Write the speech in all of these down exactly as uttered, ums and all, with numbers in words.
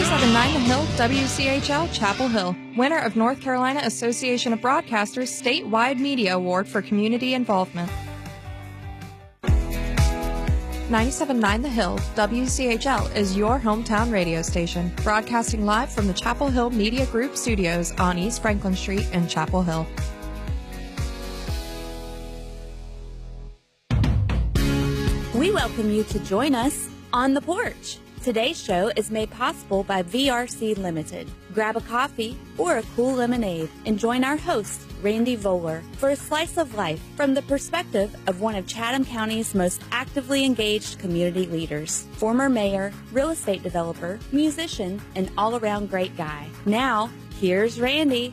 ninety-seven point nine The Hill, W C H L, Chapel Hill. Winner of North Carolina Association of Broadcasters Statewide Media Award for Community Involvement. ninety-seven point nine The Hill, W C H L is your hometown radio station, broadcasting live from the Chapel Hill Media Group studios on East Franklin Street in Chapel Hill. We welcome you to join us on the porch. Today's show is made possible by V R C Limited. Grab a coffee or a cool lemonade and join our host, Randy Voller, for a slice of life from the perspective of one of Chatham County's most actively engaged community leaders, former mayor, real estate developer, musician, and all-around great guy. Now, here's Randy.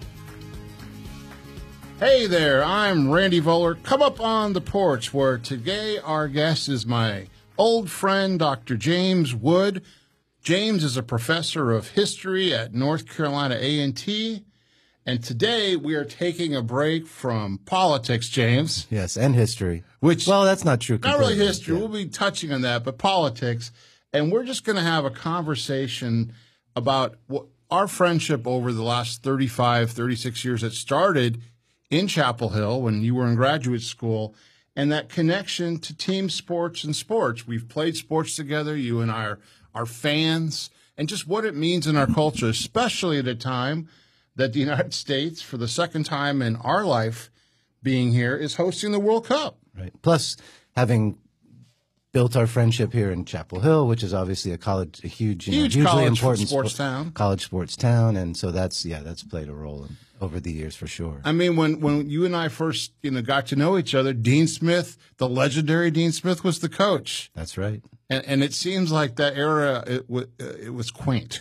Hey there, I'm Randy Voller. Come up on the porch, where today our guest is my old friend, Doctor James Wood. James is a professor of history at North Carolina A and T, and today we are taking a break from politics, James. Yes, and history. Which, well, that's not true. Not really history. Yeah. We'll be touching on that, but politics. And we're just going to have a conversation about what our friendship over the last thirty-five, thirty-six years that started in Chapel Hill when you were in graduate school, and that connection to team sports and sports. We've played sports together. You and I are, are fans, and just what it means in our culture, especially at a time that the United States, for the second time in our life being here, is hosting the World Cup. Right. Plus, having built our friendship here in Chapel Hill, which is obviously a college, a huge, you huge know, hugely college important sports spo- town, college sports town, and so that's yeah, that's played a role in, over the years for sure. I mean, when when you and I first you know got to know each other, Dean Smith, the legendary Dean Smith, was the coach. That's right. And, and it seems like that era it, w- it was quaint.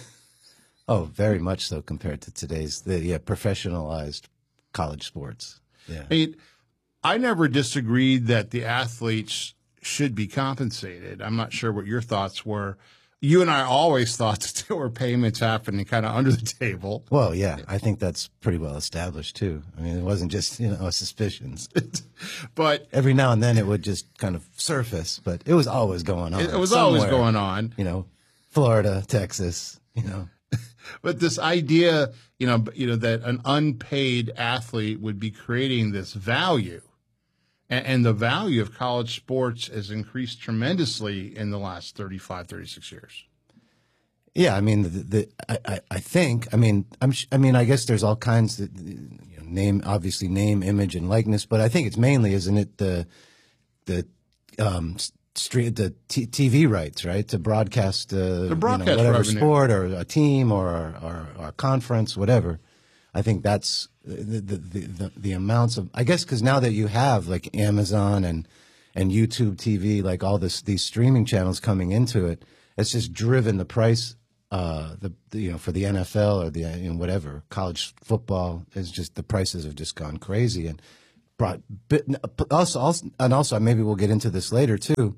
Oh, very much so compared to today's the yeah professionalized college sports. Yeah. I mean, I never disagreed that the athletes should be compensated. I'm not sure what your thoughts were. You and I always thought that there were payments happening kind of under the table. Well, yeah, I think that's pretty well established too. I mean, it wasn't just, you know, suspicions. But every now and then it would just kind of surface, but it was always going on. It was somewhere. always going on. You know, Florida, Texas, you know. But this idea, you know, you know, that an unpaid athlete would be creating this value. And the value of college sports has increased tremendously in the last thirty-five, thirty-six years. Yeah, I mean, the, the I, I think, I mean, I'm, I mean, I guess there's all kinds of you know, name, obviously name, image, and likeness, but I think it's mainly, isn't it, the the um, street, the t- TV rights, right, to broadcast, uh, the broadcast you know, whatever revenue. sport or a team or or, or a conference, whatever. I think that's the the, the, the, the amounts of, I guess, because now that you have like Amazon and and YouTube T V, like all this these streaming channels coming into it, it's just driven the price, uh, the, the you know for the N F L or the you know, whatever college football is just the prices have just gone crazy and brought. But also, also and also maybe we'll get into this later too.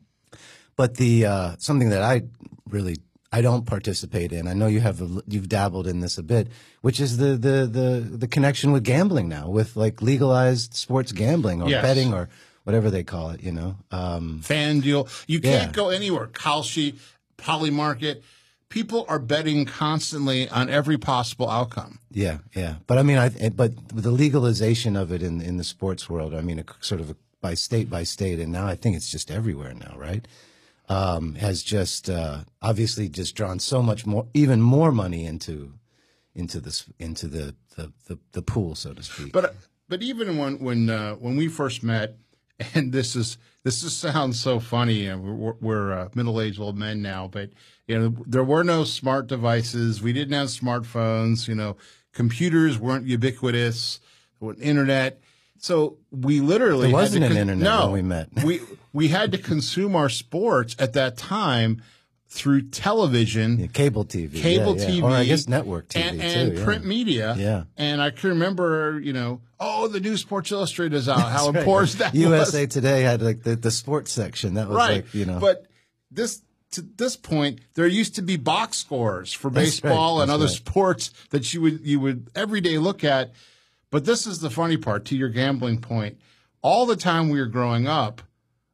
But the uh, something that I really I don't participate in. I know you have a, you've dabbled in this a bit, which is the, the, the, the connection with gambling now, with like legalized sports gambling or yes. betting or whatever they call it, you know. Um, FanDuel. You can't yeah. go anywhere. Kalshi, Polymarket. People are betting constantly on every possible outcome. Yeah, yeah. But I mean, I but the legalization of it in in the sports world, I mean, a, sort of a, by state by state, and now I think it's just everywhere now, right? Um, has just uh, obviously just drawn so much more, even more money into into this into the the, the, the pool, so to speak. But but even when when uh, when we first met, and this is this is sounds so funny. You know, we're we're uh, middle aged old men now, but you know there were no smart devices. We didn't have smartphones. You know, computers weren't ubiquitous. There wasn't internet. So we literally there wasn't had to an con- internet no, when we met. we we had to consume our sports at that time through television, yeah, cable T V, cable yeah, yeah. T V, or I guess network T V and, too, and yeah. print media. Yeah, and I can remember, you know, oh, the new Sports Illustrated is out. How right. important that U S A was. Today had like the, the sports section. That was right. like, you know, but this. To this point, there used to be box scores for That's baseball right. and That's other right. sports that you would you would every day look at. But this is the funny part, to your gambling point. All the time we were growing up,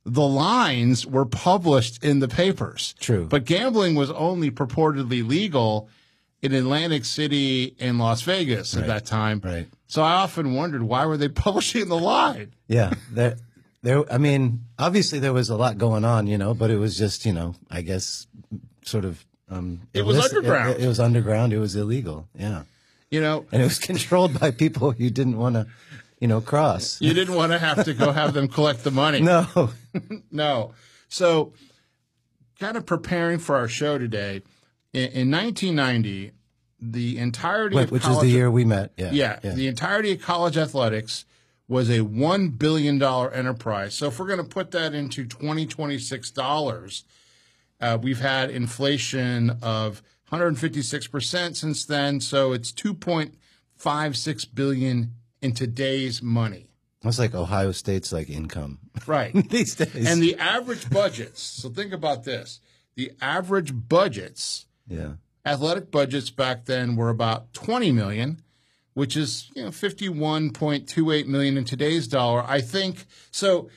the lines were published in the papers. True. But gambling was only purportedly legal in Atlantic City and Las Vegas at Right. that time. Right. So I often wondered, why were they publishing the line? Yeah, there, there. I mean, obviously there was a lot going on, you know, but it was just, you know, I guess, sort of. Um, It was illicit- underground. It, it was underground. It was illegal. Yeah, You know, and it was controlled by people you didn't want to, you know, cross. you didn't want to have to go have them collect the money. No. No. So, kind of preparing for our show today, in, in nineteen ninety, the entirety Wait, of which is college, the year we met. Yeah. yeah, the entirety of college athletics was a one billion dollars enterprise. So, if we're going to put that into twenty twenty-six dollars, uh, we've had inflation of one hundred fifty-six percent since then. So, it's two point five six billion dollars in today's money. That's like Ohio State's like income Right. these days. And the average budgets, so think about this. The average budgets, yeah. athletic budgets back then were about twenty million, which is, you know, fifty-one point two eight million in today's dollar. I think so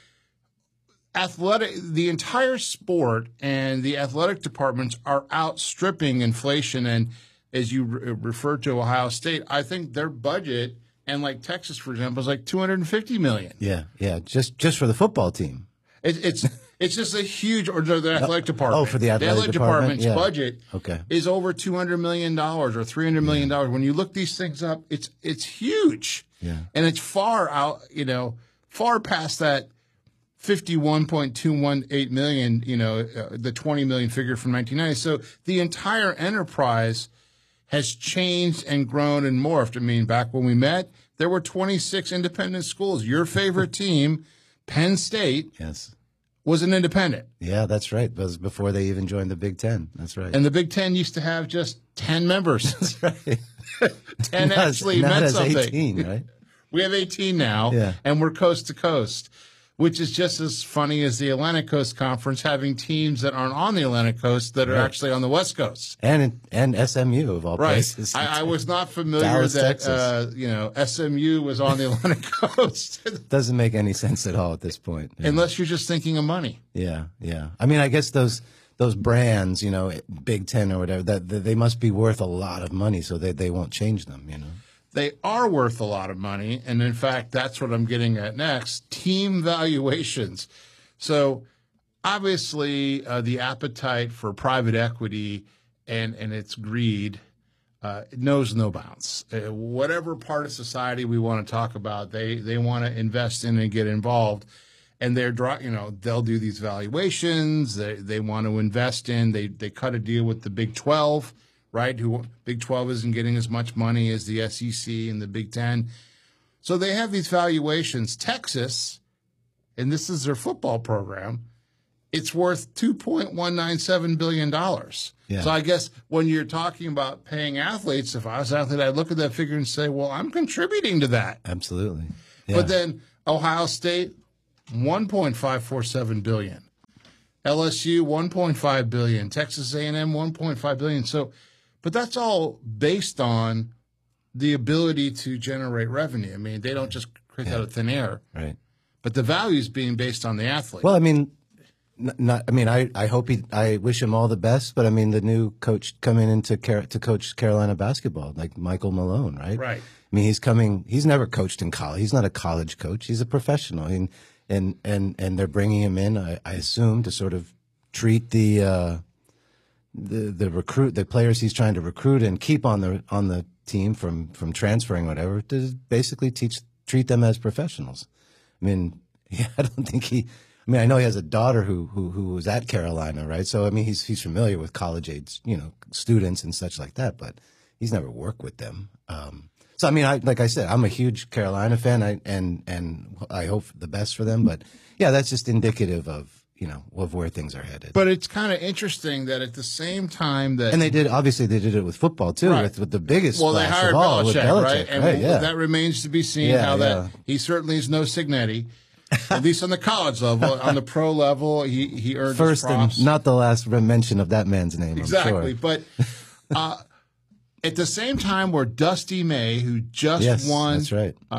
athletic the entire sport and the athletic departments are outstripping inflation, and as you re- referred to Ohio State, I think their budget, and like Texas, for example, is like two hundred fifty million. Yeah. Yeah. Just just for the football team. It, it's it's just a huge, or the the athletic department. oh, for the athletic department, department's yeah. budget Okay. is over two hundred million dollars or three hundred million dollars. When you look these things up, it's it's huge. Yeah. And it's far out, you know, far past that fifty-one point two one eight million, you know, uh, the twenty million figure from nineteen ninety. So the entire enterprise has changed and grown and morphed. I mean, back when we met, there were twenty-six independent schools. Your favorite team, Penn State, Yes. was an independent. Yeah, that's right. That was before they even joined the Big Ten. That's right. And the Big Ten used to have just ten members. that's right. ten Not as- actually not meant as something. eighteen, right? We have eighteen now, Yeah. and we're coast to coast, which is just as funny as the Atlantic Coast Conference having teams that aren't on the Atlantic Coast that are Right. actually on the West Coast. And and S M U of all Right. places. I, I was not familiar Dallas, that Texas. uh, you know S M U was on the Atlantic Coast, Doesn't make any sense at all at this point. Yeah. unless you're just thinking of money. Yeah, yeah. I mean, I guess those those brands, you know, Big Ten or whatever, that, that they must be worth a lot of money, so they they won't change them. You know. They are worth a lot of money. And in fact, that's what I'm getting at next, team valuations. So obviously uh, the appetite for private equity and, and its greed uh, knows no bounds. Uh, whatever part of society we want to talk about, they, they want to invest in and get involved. And they're, draw- you know, they'll do these valuations. They, they want to invest in, they, they cut a deal with the Big twelve. Right, who Big twelve isn't getting as much money as the S E C and the Big Ten. So they have these valuations. Texas, and this is their football program, it's worth two point one nine seven billion dollars. Yeah. So I guess when you're talking about paying athletes, if I was an athlete, I'd look at that figure and say, well, I'm contributing to that. Absolutely. Yeah. But then Ohio State, one point five four seven billion dollars. L S U, one point five billion dollars. Texas A and M, one point five billion dollars. So, but that's all based on the ability to generate revenue. I mean, they don't just create that out of thin air, right. but the value is being based on the athlete. Well, I mean, n- not. I mean, I, I hope he. I wish him all the best. But I mean, the new coach coming into Car- to coach Carolina basketball, like Michael Malone, right? Right. I mean, he's coming. He's never coached in college. He's not a college coach. He's a professional, and and and and they're bringing him in. I, I assume to sort of treat the. Uh, the the recruit the players he's trying to recruit and keep on the on the team from from transferring whatever to basically teach treat them as professionals. I mean, yeah, I don't think he. I mean, I know he has a daughter who who who was at Carolina, right? So I mean, he's he's familiar with college age, you know, students and such like that, but he's never worked with them. Um, so I mean, I like I said, I'm a huge Carolina fan, I, and and I hope the best for them. But yeah, that's just indicative of. You know, of where things are headed. But it's kind of interesting that at the same time that and they did obviously they did it with football too, Right. with, with the biggest well, they splash hired of all with Belichick, Belichick, right? And right? Yeah, that remains to be seen Yeah, how yeah. that he certainly is no Signetti, at least on the college level. On the pro level, he he earned first his props. and not the last mention of that man's name. Exactly, I'm sure. but uh, at the same time, where Dusty May, who just Yes, won, that's right. uh,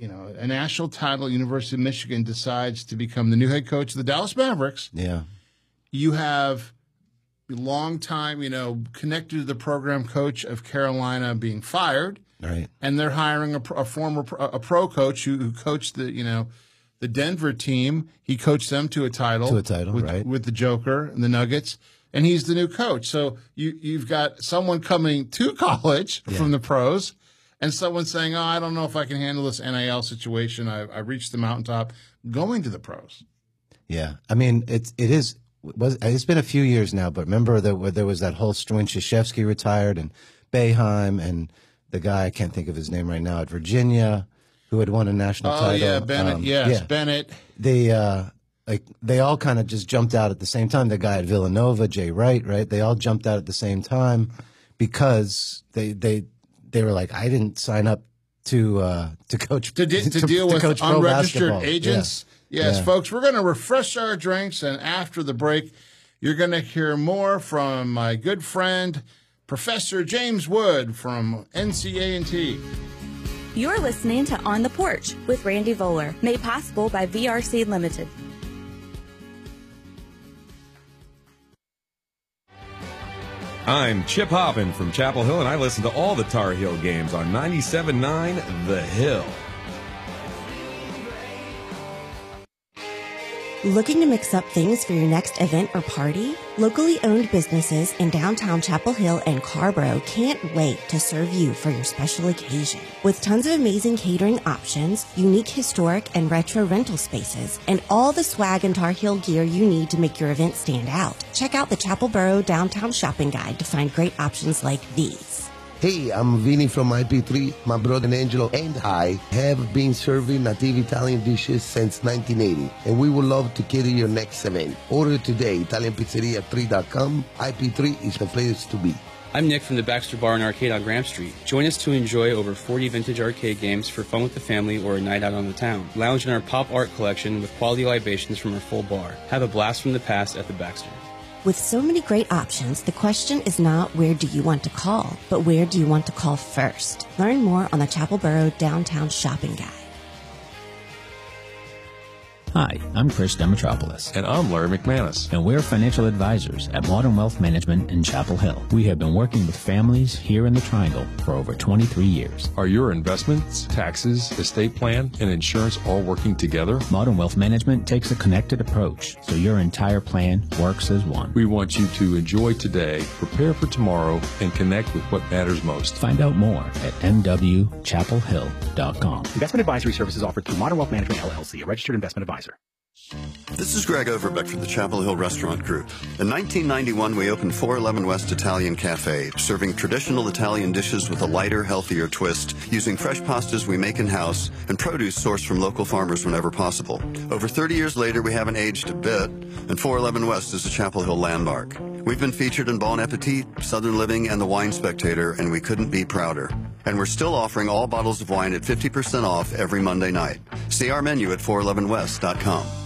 you know, a national title, University of Michigan decides to become the new head coach of the Dallas Mavericks. Yeah. You have a long time, you know, connected to the program coach of Carolina being fired. Right. And they're hiring a, a former a pro coach who, who coached the, you know, the Denver team. He coached them to a title. To a title, with, right. With the Joker and the Nuggets. And he's the new coach. So you, you've got someone coming to college yeah. from the pros and someone saying, oh, I don't know if I can handle this N I L situation. I, I reached the mountaintop going to the pros. Yeah. I mean, it's, it is, was, it's been a few years now, but remember that where there was that whole when Krzyzewski retired and Boeheim and the guy, I can't think of his name right now, at Virginia, who had won a national oh, title. Oh, yeah, Bennett. Um, yes, yeah. Bennett. They, uh, like, they all kind of just jumped out at the same time. The guy at Villanova, Jay Wright, right? They all jumped out at the same time because they, they, they were like, I didn't sign up to, uh, to coach, to, di- to, to deal to with unregistered agents. Yeah. Yes, yeah. Folks, we're going to refresh our drinks. And after the break, you're going to hear more from my good friend, Professor James Wood from N C A and T. You're listening to On the Porch with Randy Voller, made possible by V R C Limited. I'm Chip Hoppin from Chapel Hill, and I listen to all the Tar Heel games on ninety-seven point nine The Hill. Looking to mix up things for your next event or party? Locally owned businesses in downtown Chapel Hill and Carborough can't wait to serve you for your special occasion. With tons of amazing catering options, unique historic and retro rental spaces, and all the swag and Tar Heel gear you need to make your event stand out, check out the Chapel Borough Downtown Shopping Guide to find great options like these. Hey, I'm Vinny from I P three. My brother Angelo and I have been serving native Italian dishes since nineteen eighty, and we would love to cater your next event. Order today, Italian Pizzeria three dot com. I P three is the place to be. I'm Nick from the Baxter Bar and Arcade on Graham Street. Join us to enjoy over forty vintage arcade games for fun with the family or a night out on the town. Lounge in our pop art collection with quality libations from our full bar. Have a blast from the past at the Baxter. With so many great options, the question is not where do you want to call, but where do you want to call first? Learn more on the Chapel Borough Downtown Shopping Guide. Hi, I'm Chris Demetropoulos. And I'm Larry McManus. And we're financial advisors at Modern Wealth Management in Chapel Hill. We have been working with families here in the Triangle for over twenty-three years. Are your investments, taxes, estate plan, and insurance all working together? Modern Wealth Management takes a connected approach, so your entire plan works as one. We want you to enjoy today, prepare for tomorrow, and connect with what matters most. Find out more at m w chapel hill dot com. Investment advisory services offered through Modern Wealth Management, L L C, a registered investment advisor. This is Greg Overbeck from the Chapel Hill Restaurant Group. In nineteen ninety-one, we opened four eleven West Italian Cafe, serving traditional Italian dishes with a lighter, healthier twist, using fresh pastas we make in-house and produce sourced from local farmers whenever possible. Over thirty years later, we haven't aged a bit, and four eleven West is a Chapel Hill landmark. We've been featured in Bon Appetit, Southern Living, and The Wine Spectator, and we couldn't be prouder. And we're still offering all bottles of wine at fifty percent off every Monday night. See our menu at four eleven west dot com.